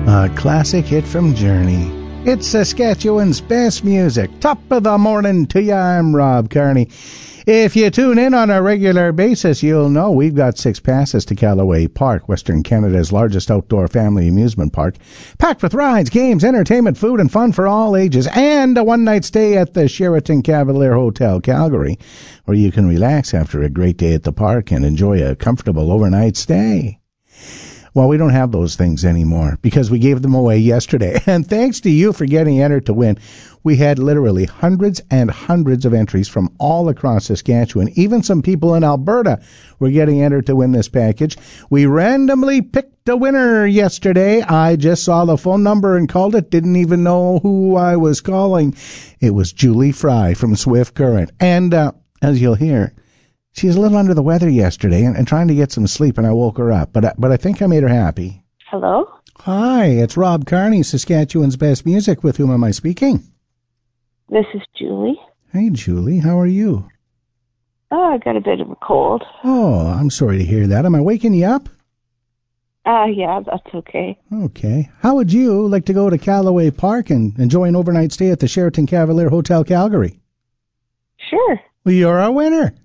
A classic hit from Journey. It's Saskatchewan's best music. Top of the morning to ya, I'm Rob Kearney. If you tune in on a regular basis, you'll know we've got 6 passes to Callaway Park, Western Canada's largest outdoor family amusement park, packed with rides, games, entertainment, food, and fun for all ages, and a one-night stay at the Sheraton Cavalier Hotel, Calgary, where you can relax after a great day at the park and enjoy a comfortable overnight stay. Well, we don't have those things anymore because we gave them away yesterday. And thanks to you for getting entered to win. We had literally hundreds and hundreds of entries from all across Saskatchewan. Even some people in Alberta were getting entered to win this package. We randomly picked a winner yesterday. I just saw the phone number and called it. Didn't even know who I was calling. It was Julie Fry from Swift Current. And as you'll hear, she was a little under the weather yesterday and trying to get some sleep, and I woke her up. But I think I made her happy. Hello? Hi, it's Rob Kearney, Saskatchewan's best music. With whom am I speaking? This is Julie. Hey, Julie. How are you? Oh, I got a bit of a cold. Oh, I'm sorry to hear that. Am I waking you up? Yeah, that's okay. Okay. How would you like to go to Callaway Park and enjoy an overnight stay at the Sheraton Cavalier Hotel, Calgary? Sure. Well, you're our winner.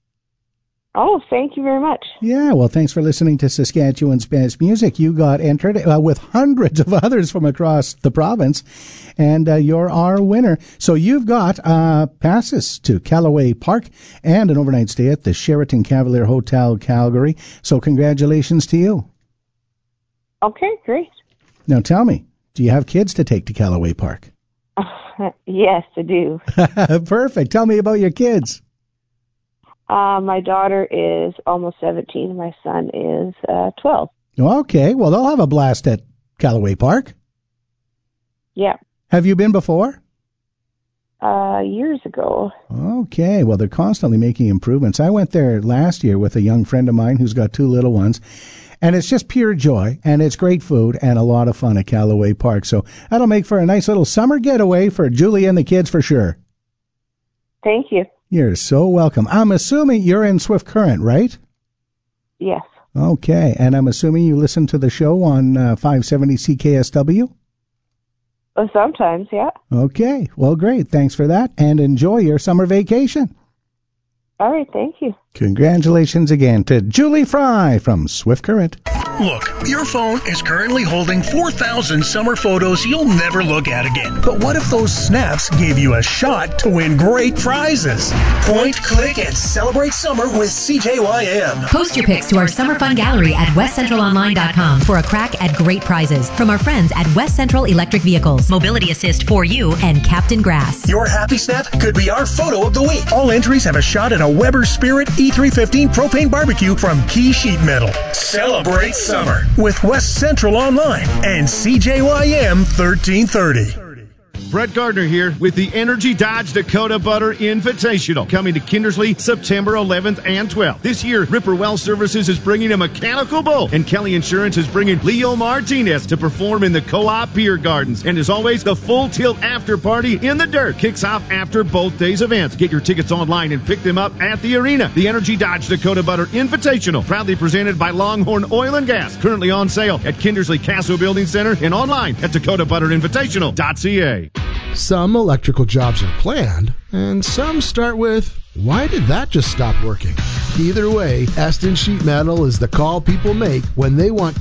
Oh, thank you very much. Yeah, well, thanks for listening to Saskatchewan's best music. You got entered with hundreds of others from across the province, and you're our winner. So you've got passes to Callaway Park and an overnight stay at the Sheraton Cavalier Hotel, Calgary. So congratulations to you. Okay, great. Now tell me, do you have kids to take to Callaway Park? Yes, I do. Perfect. Tell me about your kids. My daughter is almost 17. My son is 12. Okay, well, they'll have a blast at Callaway Park. Yeah. Have you been before? Years ago. Okay, well, they're constantly making improvements. I went there last year with a young friend of mine who's got 2 little ones, and it's just pure joy, and it's great food and a lot of fun at Callaway Park. So that'll make for a nice little summer getaway for Julie and the kids for sure. Thank you. You're so welcome. I'm assuming you're in Swift Current, right? Yes. Okay, and I'm assuming you listen to the show on 570 CKSW? Sometimes, yeah. Okay, well, great. Thanks for that, and enjoy your summer vacation. All right, thank you. Congratulations again to Julie Fry from Swift Current. Look, your phone is currently holding 4,000 summer photos you'll never look at again. But what if those snaps gave you a shot to win great prizes? Point, click, and celebrate summer with CJYM. Post your pics to our summer fun gallery at westcentralonline.com for a crack at great prizes from our friends at West Central Electric Vehicles, Mobility Assist for You, and Captain Grass. Your happy snap could be our photo of the week. All entries have a shot at a Weber Spirit E315 propane barbecue from Key Sheet Metal. Celebrate summer with West Central Online and CJYM 1330. Brett Gardner here with the Energy Dodge Dakota Butter Invitational, coming to Kindersley September 11th and 12th. This year, Ripper Well Services is bringing a mechanical bull, and Kelly Insurance is bringing Leo Martinez to perform in the Co-op Beer Gardens. And as always, the Full Tilt After Party in the Dirt kicks off after both days' events. Get your tickets online and pick them up at the arena. The Energy Dodge Dakota Butter Invitational, proudly presented by Longhorn Oil and Gas, currently on sale at Kindersley Castle Building Center and online at dakotabutterinvitational.ca. Some electrical jobs are planned, and some start with, why did that just stop working? Either way, Aston Sheet Metal is the call people make when they want